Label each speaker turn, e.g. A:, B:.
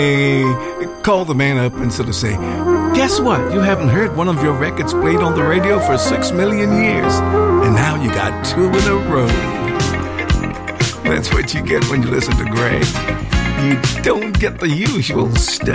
A: call the man up and sort of say, guess what? You haven't heard one of your records played on the radio for 6 million years, and now you got 2 in a row. That's what you get when you listen to Greg. You don't get the usual stuff.